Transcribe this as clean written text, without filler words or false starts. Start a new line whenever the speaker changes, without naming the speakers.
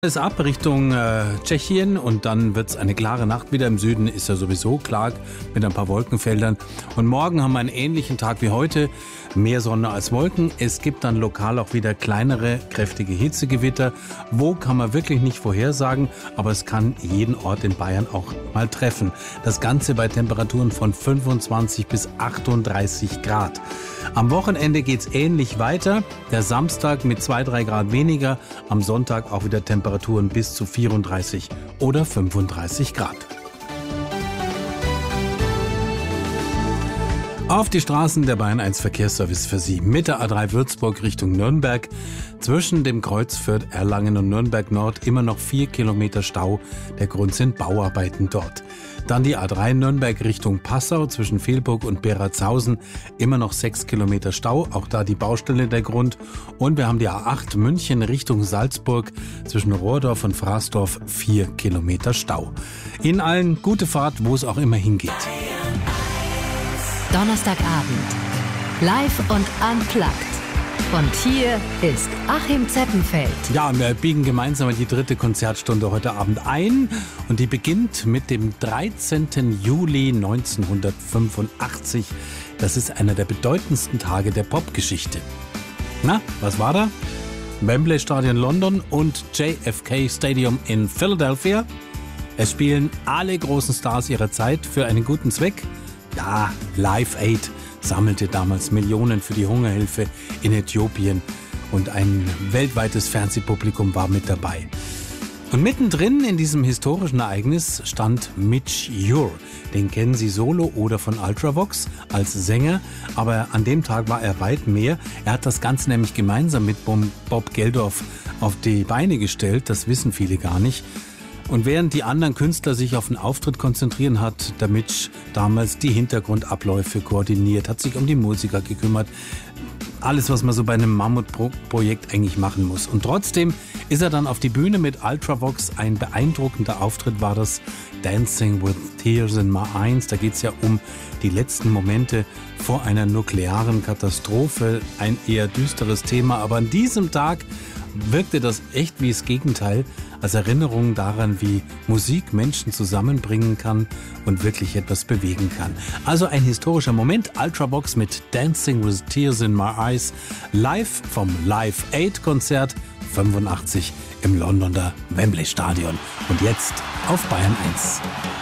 Es ab Richtung Tschechien und dann wird es eine klare Nacht wieder. Im Süden ist ja sowieso klar mit ein paar Wolkenfeldern. Und morgen haben wir einen ähnlichen Tag wie heute. Mehr Sonne als Wolken. Es gibt dann lokal auch wieder kleinere, kräftige Hitzegewitter. Wo kann man wirklich nicht vorhersagen, aber es kann jeden Ort in Bayern auch mal treffen. Das Ganze bei Temperaturen von 25 bis 38 Grad. Am Wochenende geht es ähnlich weiter. Der Samstag mit 2-3 Grad weniger. Am Sonntag auch wieder Temperaturen bis zu 34 oder 35 Grad. Auf die Straßen der Bayern 1 Verkehrsservice für Sie. Mit der A3 Würzburg Richtung Nürnberg. Zwischen dem Kreuz Fürth, Erlangen und Nürnberg Nord immer noch 4 Kilometer Stau. Der Grund sind Bauarbeiten dort. Dann die A3 Nürnberg Richtung Passau zwischen Velburg und Beratshausen. Immer noch 6 Kilometer Stau. Auch da die Baustelle der Grund. Und wir haben die A8 München Richtung Salzburg zwischen Rohrdorf und Fraßdorf 4 Kilometer Stau. Ihnen allen gute Fahrt, wo es auch immer hingeht.
Donnerstagabend. Live und unplugged. Und hier ist Achim Zeppenfeld.
Ja, wir biegen gemeinsam die dritte Konzertstunde heute Abend ein. Und die beginnt mit dem 13. Juli 1985. Das ist einer der bedeutendsten Tage der Popgeschichte. Na, was war da? Wembley Stadion London und JFK Stadium in Philadelphia. Es spielen alle großen Stars ihrer Zeit für einen guten Zweck. Ja, Live Aid sammelte damals Millionen für die Hungerhilfe in Äthiopien und ein weltweites Fernsehpublikum war mit dabei. Und mittendrin in diesem historischen Ereignis stand Midge Ure. Den kennen Sie solo oder von Ultravox als Sänger, aber an dem Tag war er weit mehr. Er hat das Ganze nämlich gemeinsam mit Bob Geldof auf die Beine gestellt, das wissen viele gar nicht. Und während die anderen Künstler sich auf den Auftritt konzentrieren, hat der Midge damals die Hintergrundabläufe koordiniert, hat sich um die Musiker gekümmert. Alles, was man so bei einem Mammutprojekt eigentlich machen muss. Und trotzdem ist er dann auf die Bühne mit Ultravox. Ein beeindruckender Auftritt war das. Dancing with Tears in My Eyes. Da geht es ja um die letzten Momente vor einer nuklearen Katastrophe. Ein eher düsteres Thema. Aber an diesem Tag wirkte das echt wie das Gegenteil, als Erinnerung daran, wie Musik Menschen zusammenbringen kann und wirklich etwas bewegen kann. Also ein historischer Moment. Ultravox mit Dancing with Tears in My Eyes live vom Live Aid Konzert 85 im Londoner Wembley Stadion. Und jetzt auf Bayern 1.